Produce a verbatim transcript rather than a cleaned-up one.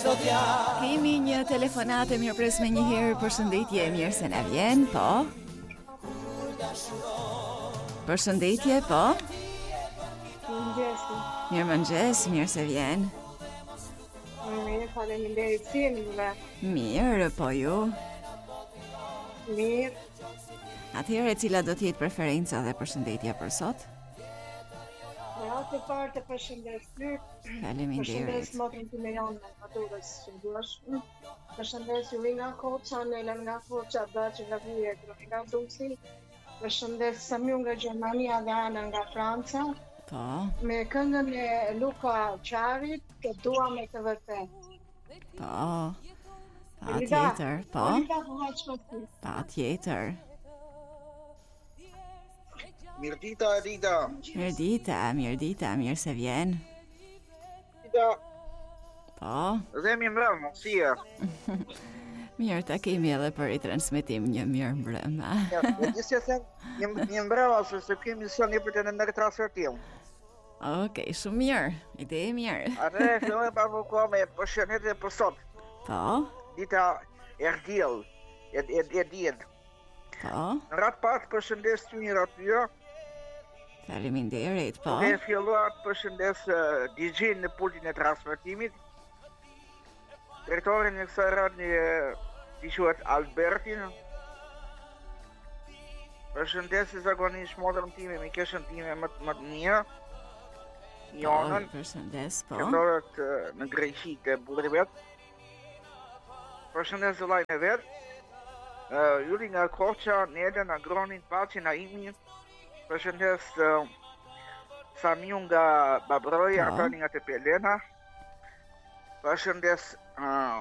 Kemi një telefonate mirë pres me një herë, përshëndetje, mirë se na vjen, po. Përshëndetje, po. Mëngjesi. Mirë mëngjes, mirë se vjen. Mirë, faleminderit, si jeni juve? Mirë, po ju. Mirë. Atëherë, cila do të jetë preferenca dhe përshëndetja për sot? Ja, të parë të përshëndes ty. Faleminderit. Përshëndes motrin të Mirion në naturës që duash. Përshëndes Jurina Koça, Nela nga Koça, Daci nga Vjetro, nga Dusi. Përshëndes Samiu nga Gjermania dhe Ana nga Franca. Po. Me këngën e Luka Qarit, të dua me të vërtet. Po. Pa tjetër, po. Olida, po haqë për ty. Pa tjetër. Mirë dita, Rita. Mirë dita, mirë dita, mirë se vjen. Rita. Po. Dhe mi mbrëmë, si e? Mirë, ta kemi edhe për i transmitim një mirë mbrëma. Ja, e disë se një, një mbrëma, se se kemi mision një për të në në transfertim. Okej, shumë mirë, ide e mirë. Atë e filloj pa më ko me përshëndetje për sot. Po, Dita e rdjel, e, e, e djel. po, Në ratë pas përshëndes ty një ratë jo, faleminderit, po. dhe filluar të përshëndes uh, D J-n në pultin e transfertimit. Drejtorin e kësaj radhë i quhet Albertin. Përshëndetje zakonisht motrën time, mikeshën time më më të mirë. Jonën, Po, përshëndes, po. që ndodhet uh, në Greqi të burri vet. Përshëndes vëllain e vet. Uh, Juli nga Koqa, Nela nga Gronin, Paci nga Imi. Përshëndes uh, Samiu nga Babroja, Po. Artani nga Tepelena. Përshëndes uh,